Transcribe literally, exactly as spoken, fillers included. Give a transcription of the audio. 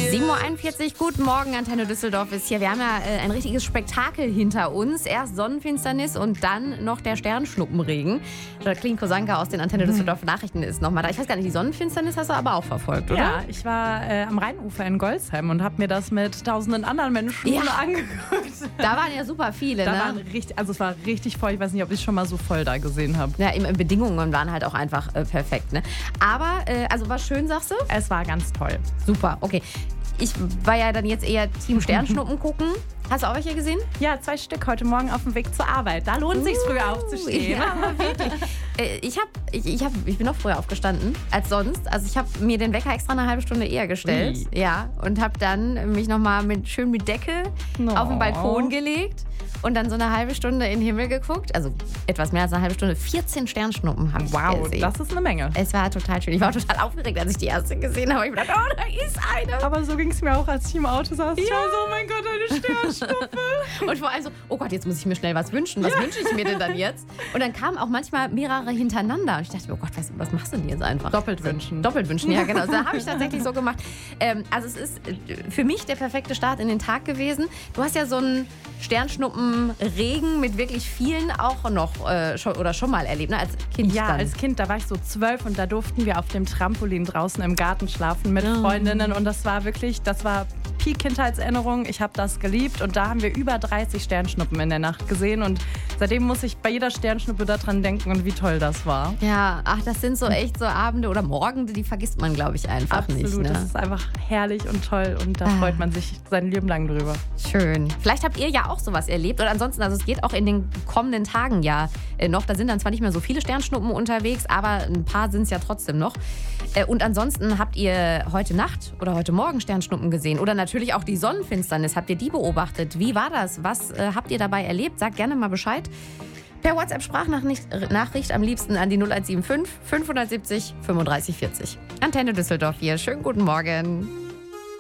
sieben Uhr einundvierzig, guten Morgen, Antenne Düsseldorf ist hier. Wir haben ja äh, ein richtiges Spektakel hinter uns. Erst Sonnenfinsternis und dann noch der Sternschnuppenregen. Jacqueline Kosanka aus den Antenne Düsseldorf Nachrichten ist nochmal da. Ich weiß gar nicht, die Sonnenfinsternis hast du aber auch verfolgt, oder? Ja, ich war äh, am Rheinufer in Golzheim und habe mir das mit tausenden anderen Menschen Ja. angeguckt. Da waren ja super viele, Da ne? waren richtig, also es war richtig voll. Ich weiß nicht, ob ich schon mal so voll da gesehen habe. Ja, die Bedingungen waren halt auch einfach äh, perfekt, ne? Aber, äh, also war schön, sagst du? Es war ganz toll. Super, okay. Ich war ja dann jetzt eher Team Sternschnuppen gucken. Hast du auch welche gesehen? Ja, zwei Stück heute Morgen auf dem Weg zur Arbeit. Da lohnt es sich, früh aufzustehen. Ja, wirklich. Äh, ich, hab, ich, ich, hab, ich bin noch früher aufgestanden als sonst. Also ich habe mir den Wecker extra eine halbe Stunde eher gestellt. Ui. Ja, und habe dann mich nochmal mit, schön mit Decke No. auf den Balkon gelegt. Und dann so eine halbe Stunde in den Himmel geguckt. Also etwas mehr als eine halbe Stunde. vierzehn Sternschnuppen habe ich Wow, gesehen. das ist eine Menge. Es war total schön. Ich war total aufgeregt, als ich die erste gesehen habe. Ich dachte, oh, da ist eine. Aber so ging es mir auch, als ich im Auto saß. Ich Ja. war so, oh mein Gott, eine Sternschnuppe. Und vor allem so, oh Gott, jetzt muss ich mir schnell was wünschen. Was wünsche ich mir denn dann jetzt? Und dann kamen auch manchmal mehrere hintereinander. Und ich dachte, oh Gott, was, was machst du denn jetzt einfach? Doppelt wünschen. Doppelt wünschen, ja genau. Das habe ich tatsächlich so gemacht. Ähm, also es ist äh, für mich der perfekte Start in den Tag gewesen. Du hast ja so einen Sternschnuppenregen mit wirklich vielen auch noch äh, schon, oder schon mal erlebt, ne? Als Kind Ja, dann. als Kind, da war ich so zwölf und da durften wir auf dem Trampolin draußen im Garten schlafen mit Oh. Freundinnen und das war wirklich, das war Peak-Kindheitserinnerung. Ich habe das geliebt und da haben wir über dreißig Sternschnuppen in der Nacht gesehen und seitdem muss ich bei jeder Sternschnuppe daran denken und wie toll das war. Ja, ach, das sind so echt so Abende oder Morgende, die vergisst man, glaube ich, einfach Absolut, nicht. Ne? das ist einfach herrlich und toll und da Ah. freut man sich sein Leben lang drüber. Schön. Vielleicht habt ihr ja auch sowas erlebt. Oder ansonsten, also es geht auch in den kommenden Tagen ja äh, noch. Da sind dann zwar nicht mehr so viele Sternschnuppen unterwegs, aber ein paar sind es ja trotzdem noch. Äh, und ansonsten habt ihr heute Nacht oder heute Morgen Sternschnuppen gesehen. Oder natürlich auch die Sonnenfinsternis. Habt ihr die beobachtet? Wie war das? Was äh, habt ihr dabei erlebt? Sagt gerne mal Bescheid. Per WhatsApp-Sprachnachricht Nachricht am liebsten an die null eins sieben fünf fünfhundertsiebzig fünfunddreißig vierzig. Antenne Düsseldorf hier. Schönen guten Morgen.